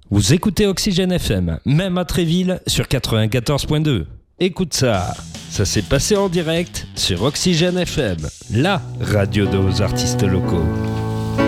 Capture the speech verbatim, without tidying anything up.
Vous écoutez Oxygène F M, même à Tréville, sur quatre-vingt-quatorze point deux. Écoute ça, ça s'est passé en direct sur Oxygène F M, la radio de vos artistes locaux.